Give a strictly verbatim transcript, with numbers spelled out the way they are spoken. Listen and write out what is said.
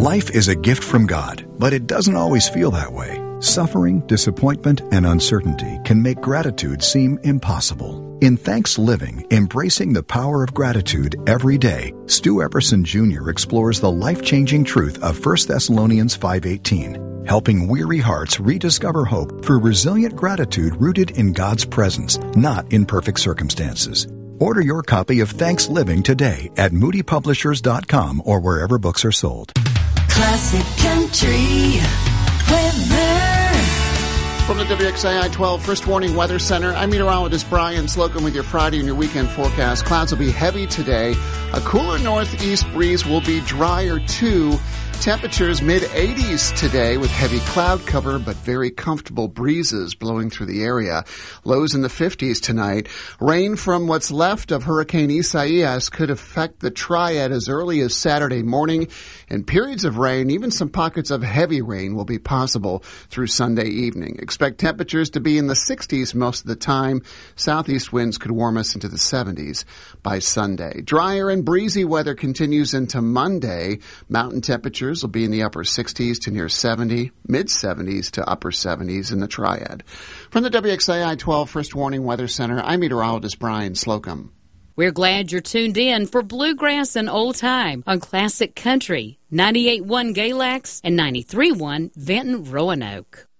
Life is a gift from God, but it doesn't always feel that way. Suffering, disappointment, and uncertainty can make gratitude seem impossible. In Thanks Living, Embracing the Power of Gratitude Every Day, Stu Epperson Junior explores the life-changing truth of First Thessalonians five eighteen, helping weary hearts rediscover hope through resilient gratitude rooted in God's presence, not in perfect circumstances. Order your copy of Thanks Living today at moody publishers dot com or wherever books are sold. Classic Country Weather. From the W X A I twelve First Warning Weather Center, I'm meteorologist Brian Slocum with your Friday and your weekend forecast. Clouds will be heavy today. A cooler northeast breeze will be drier too. Temperatures mid eighties today with heavy cloud cover, but very comfortable breezes blowing through the area. Lows in the fifties tonight. Rain from what's left of Hurricane Isaias could affect the Triad as early as Saturday morning, and periods of rain, even some pockets of heavy rain, will be possible through Sunday evening. Expect temperatures to be in the sixties most of the time. Southeast winds could warm us into the seventies by Sunday. Drier and breezy weather continues into Monday. Mountain temperatures will be in the upper sixties to near seventy, mid-seventies to upper seventies in the Triad. From the W X A I twelve First Warning Weather Center, I'm meteorologist Brian Slocum. We're glad you're tuned in for Bluegrass and Old Time on Classic Country, ninety-eight point one Galax and ninety-three point one Vinton Roanoke.